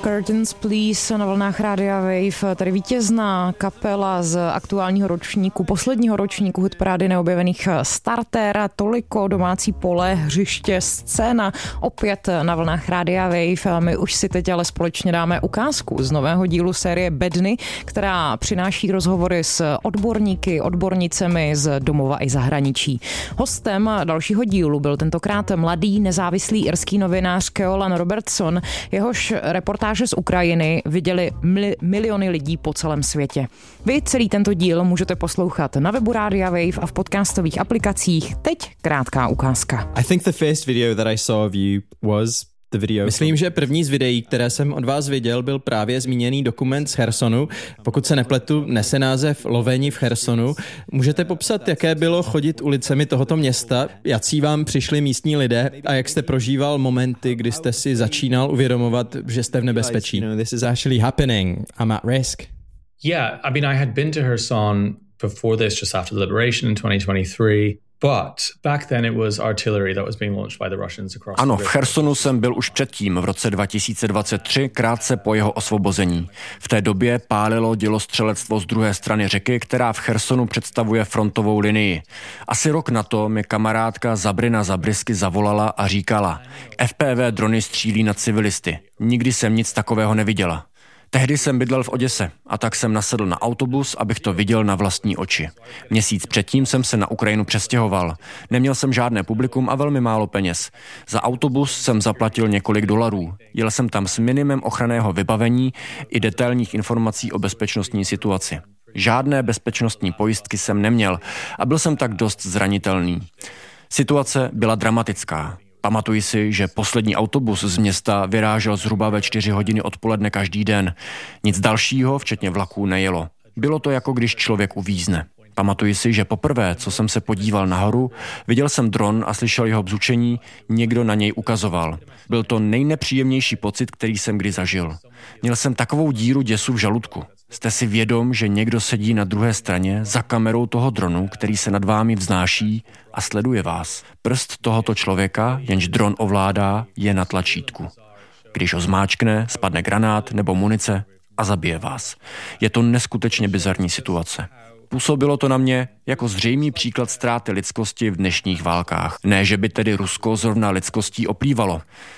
Curtains Please na vlnách Rádia Wave, tady vítězná kapela z aktuálního ročníku, posledního ročníku hitparády neobjevených Starter, toliko domácí pole, hřiště, scéna, opět na vlnách Rádia Wave. My už si teď ale společně dáme ukázku z nového dílu série Bedny, která přináší rozhovory s odborníky, odbornicemi z domova i zahraničí. Hostem dalšího dílu byl tentokrát mladý nezávislý irský novinář Keolan Robertson, jehož reportáže z Ukrajiny viděli miliony lidí po celém světě. Vy celý tento díl můžete poslouchat na webu Rádia Wave a v podcastových aplikacích. Teď krátká ukázka. I think the first video that I saw of you was the video. Myslím, že první z videí, které jsem od vás viděl, byl právě zmíněný dokument z Chersonu. Pokud se nepletu, nese název Loveni v Chersonu. Můžete popsat, jaké bylo chodit ulicemi tohoto města? Jací vám přišli místní lidé a jak jste prožíval momenty, kdy jste si začínal uvědomovat, že jste v nebezpečí? You know, this is actually happening. I'm at risk. Yeah, I mean, I had been to Kherson before this, just after the liberation in 2023. But back then it was artillery that was being launched by the Russians across. Ano, v Chersonu jsem byl už předtím, v roce 2023, krátce po jeho osvobození. V té době pálilo dělostřelectvo z druhé strany řeky, která v Chersonu představuje frontovou linii. Asi rok na to mi kamarádka Zabrina Zabrisky zavolala a říkala: FPV drony střílí na civilisty. Nikdy jsem nic takového neviděla. Tehdy jsem bydlel v Oděse a tak jsem nasedl na autobus, abych to viděl na vlastní oči. Měsíc předtím jsem se na Ukrajinu přestěhoval. Neměl jsem žádné publikum a velmi málo peněz. Za autobus jsem zaplatil několik dolarů. Jel jsem tam s minimem ochranného vybavení i detailních informací o bezpečnostní situaci. Žádné bezpečnostní pojistky jsem neměl a byl jsem tak dost zranitelný. Situace byla dramatická. Pamatuji si, že poslední autobus z města vyrážel zhruba ve 4 hodiny odpoledne každý den. Nic dalšího, včetně vlaků, nejelo. Bylo to, jako když člověk uvízne. Pamatuji si, že poprvé, co jsem se podíval nahoru, viděl jsem dron a slyšel jeho bzučení, někdo na něj ukazoval. Byl to nejnepříjemnější pocit, který jsem kdy zažil. Měl jsem takovou díru děsu v žaludku. Jste si vědom, že někdo sedí na druhé straně za kamerou toho dronu, který se nad vámi vznáší a sleduje vás. Prst tohoto člověka, jenž dron ovládá, je na tlačítku. Když ho zmáčkne, spadne granát nebo munice a zabije vás. Je to neskutečně bizarní situace. Působilo to na mě jako zřejmý příklad ztráty lidskosti v dnešních válkách. Ne, že by tedy Rusko zrovna lidskostí oplývalo.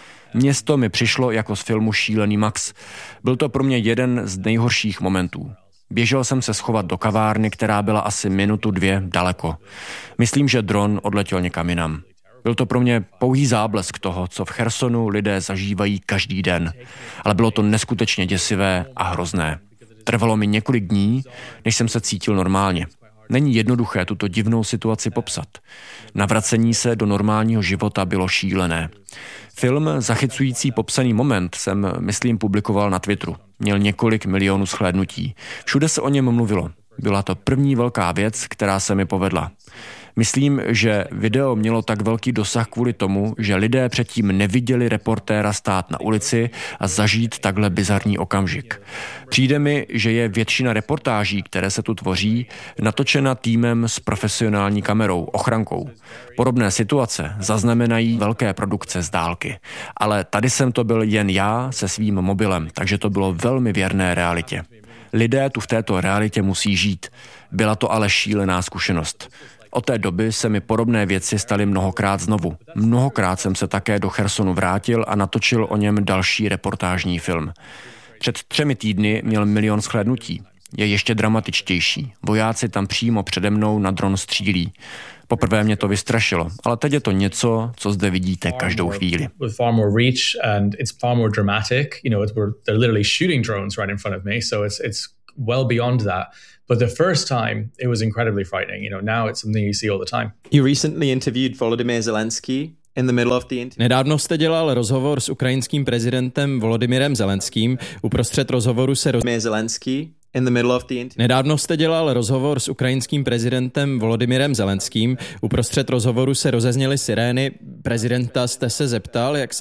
Město mi přišlo jako z filmu Šílený Max. Byl to pro mě jeden z nejhorších momentů. Běžel jsem se schovat do kavárny, která byla asi 1-2 daleko. Myslím, že dron odletěl někam jinam. Byl to pro mě pouhý záblesk toho, co v Chersonu lidé zažívají každý den. Ale bylo to neskutečně děsivé a hrozné. Trvalo mi několik dní, než jsem se cítil normálně. Není jednoduché tuto divnou situaci popsat. Navracení se do normálního života bylo šílené. Film zachycující popsaný moment jsem, myslím, publikoval na Twitteru. Měl několik milionů shlédnutí. Všude se o něm mluvilo. Byla to první velká věc, která se mi povedla. Myslím, že video mělo tak velký dosah kvůli tomu, že lidé předtím neviděli reportéra stát na ulici a zažít takhle bizarní okamžik. Přijde mi, že je většina reportáží, které se tu tvoří, natočena týmem s profesionální kamerou, ochrankou. Podobné situace zaznamenají velké produkce z dálky. Ale tady jsem to byl jen já se svým mobilem, takže to bylo velmi věrné realitě. Lidé tu v této realitě musí žít. Byla to ale šílená zkušenost. Od té doby se mi podobné věci staly mnohokrát znovu. Mnohokrát jsem se také do Chersonu vrátil a natočil o něm další reportážní film. Před 3 týdny měl 1 milion shlédnutí. Je ještě dramatičtější. Vojáci tam přímo přede mnou na dron střílí. Poprvé mě to vystrašilo, ale teď je to něco, co zde vidíte každou chvíli. But the first time, it was incredibly frightening. You know, now it's something you see all the time. You recently interviewed Volodymyr Zelensky in the middle of the interview. Nedávno jste dělal rozhovor s ukrajinským prezidentem Volodymyrem Zelenským. Uprostřed rozhovoru se Nedávno jste dělal rozhovor s ukrajinským prezidentem Volodymyrem Zelenským. Uprostřed rozhovoru se rozezněly sirény. Prezidenta jste se zeptal, jak se